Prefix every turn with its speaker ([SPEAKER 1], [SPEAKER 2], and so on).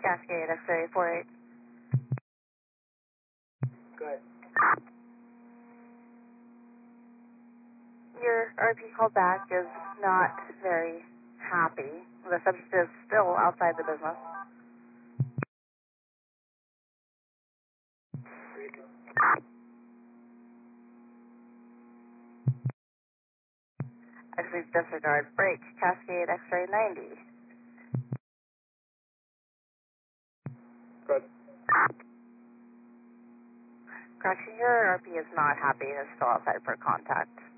[SPEAKER 1] Cascade X-ray 48.
[SPEAKER 2] Go ahead.
[SPEAKER 1] Your RP call back is not very happy. The subject is still outside the business. X-ray disregard. Break. Cascade X-ray 90.
[SPEAKER 2] Good.
[SPEAKER 1] Correction, your RP is not happy and is still outside for contact.